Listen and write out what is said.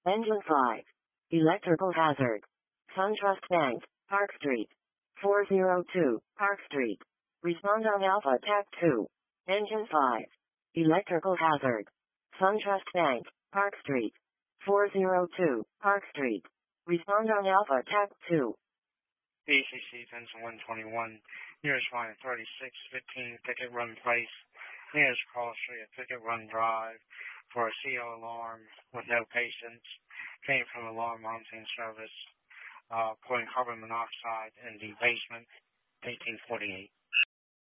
Engine 5. Electrical hazard. SunTrust Bank, Park Street. 402, Park Street. Respond on Alpha TAC 2. Engine 5. Electrical hazard. SunTrust Bank, Park Street. 402, Park Street. Respond on Alpha TAC 2. BCC Pension 121, nearest line 3615 Picket Run Place, nearest Cross Street at Picket Run Drive for a CO alarm with no patients. Came from alarm monitoring service, pouring carbon monoxide in the basement, 1848.